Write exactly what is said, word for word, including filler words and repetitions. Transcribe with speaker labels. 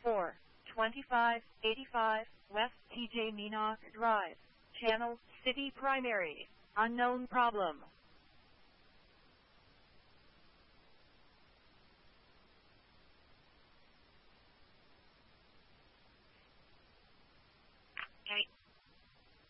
Speaker 1: for twenty-five eighty-five West T J Menock Drive, Channel City Primary. Unknown problem.